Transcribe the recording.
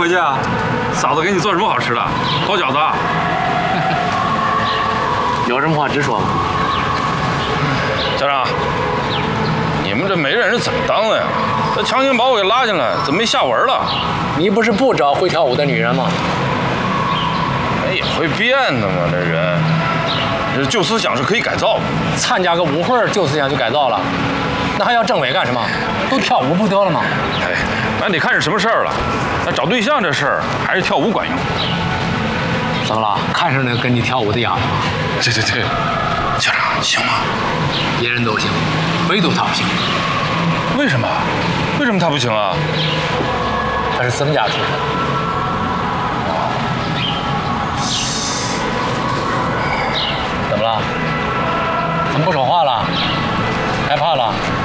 回去啊？嫂子给你做什么好吃的？包饺子啊？ 有什么话直说吧。 校长，你们这媒人是怎么当的呀？这强行把我给拉进来，怎么没下文了？ 你不是不找会跳舞的女人吗？ 哎，也会变的嘛，这人，这旧思想是可以改造的。 参加个舞会，旧思想就改造了，那还要政委干什么？都跳舞不得了吗？ 哎，那得看是什么事儿了。那找对象这事儿还是跳舞管用。 怎么了？看上那个跟你跳舞的丫头吗？ 对，校长行吗？ 别人都行，唯独她不行。 为什么？为什么他不行啊？ 她是曾家出的。怎么了？怎么不说话了？害怕了？